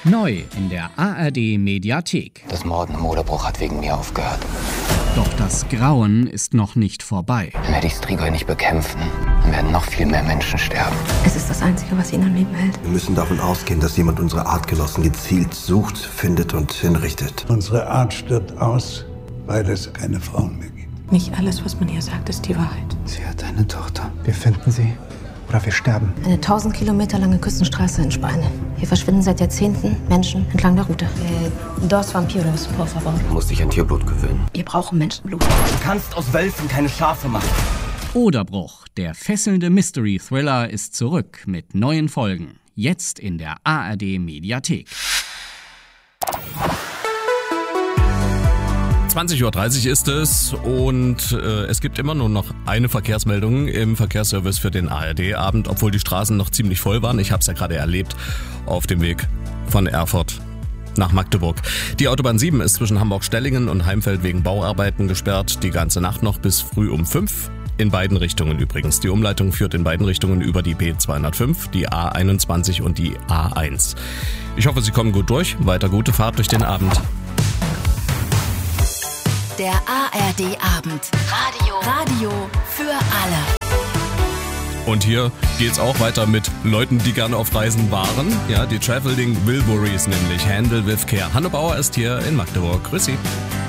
Neu in der ARD-Mediathek. Das Morden im Oderbruch hat wegen mir aufgehört. Doch das Grauen ist noch nicht vorbei. Wenn wir die Strigoi nicht bekämpfen, dann werden noch viel mehr Menschen sterben. Es ist das Einzige, was ihn am Leben hält. Wir müssen davon ausgehen, dass jemand unsere Artgenossen gezielt sucht, findet und hinrichtet. Unsere Art stirbt aus, weil es keine Frauen mehr gibt. Nicht alles, was man hier sagt, ist die Wahrheit. Sie hat eine Tochter. Wir finden sie oder wir sterben. Eine 1000 Kilometer lange Küstenstraße in Spanien. Hier verschwinden seit Jahrzehnten Menschen entlang der Route. Dos vampiros, por favor. Du musst dich an Tierblut gewöhnen. Wir brauchen Menschenblut. Du kannst aus Wölfen keine Schafe machen. Oderbruch, der fesselnde Mystery-Thriller, ist zurück mit neuen Folgen. Jetzt in der ARD-Mediathek. 20:30 Uhr ist es und es gibt immer nur noch eine Verkehrsmeldung im Verkehrsservice für den ARD-Abend, obwohl die Straßen noch ziemlich voll waren. Ich habe es ja gerade erlebt auf dem Weg von Erfurt nach Magdeburg. Die Autobahn 7 ist zwischen Hamburg-Stellingen und Heimfeld wegen Bauarbeiten gesperrt, die ganze Nacht noch bis früh um 5. In beiden Richtungen übrigens. Die Umleitung führt in beiden Richtungen über die B205, die A21 und die A1. Ich hoffe, Sie kommen gut durch. Weiter gute Fahrt durch den Abend. Der ARD-Abend. Radio für alle. Und hier geht's auch weiter mit Leuten, die gerne auf Reisen waren. Ja, die Traveling Wilburys nämlich. Handle with Care. Hanne Bauer ist hier in Magdeburg. Grüß Sie.